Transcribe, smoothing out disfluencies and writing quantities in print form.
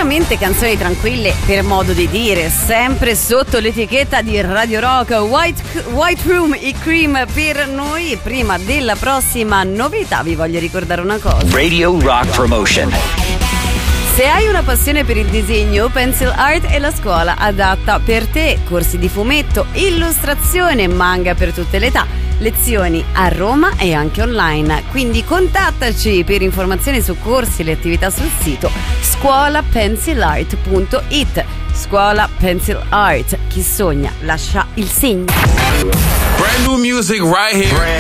Chiaramente canzoni tranquille per modo di dire, sempre sotto l'etichetta di Radio Rock. White Room e Cream per noi. Prima della prossima novità vi voglio ricordare una cosa. Radio Rock Promotion. Se hai una passione per il disegno, Pencil Art è la scuola adatta per te. Corsi di fumetto, illustrazione, manga per tutte le età. Lezioni a Roma e anche online. Quindi contattaci per informazioni su corsi e le attività sul sito scuolapencilart.it. Scuola Pencil Art. Chi sogna lascia il segno. Brand new music right here.